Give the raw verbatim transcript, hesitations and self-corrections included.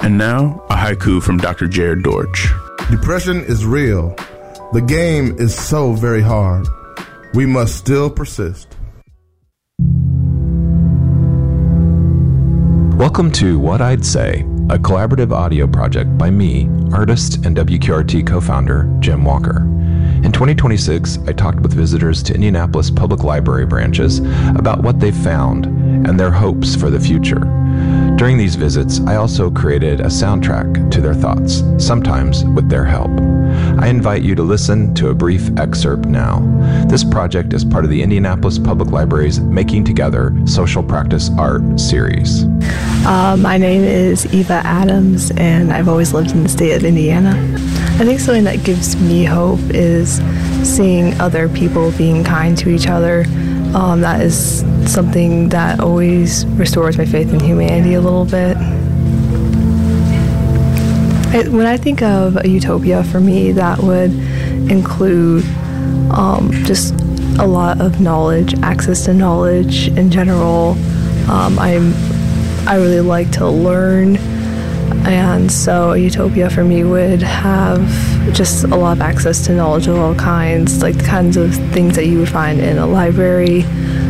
And now, a haiku from Doctor Jared Dortch. Depression is real. The game is so very hard. We must still persist. Welcome to What I'd Say, a collaborative audio project by me, artist and W Q R T co-founder Jim Walker. In twenty twenty-six, I talked with visitors to Indianapolis Public Library branches about what they found and their hopes for the future. During these visits, I also created a soundtrack to their thoughts, sometimes with their help. I invite you to listen to a brief excerpt now. This project is part of the Indianapolis Public Library's Making Together Social Practice Art series. Uh, my name is Eva Adams, and I've always lived in the state of Indiana. I think something that gives me hope is seeing other people being kind to each other. Um, that is something that always restores my faith in humanity a little bit. I, when I think of a utopia, for me, that would include um, just a lot of knowledge, access to knowledge in general. Um, I'm, I really like to learn, and so a utopia for me would have just a lot of access to knowledge of all kinds, like the kinds of things that you would find in a library,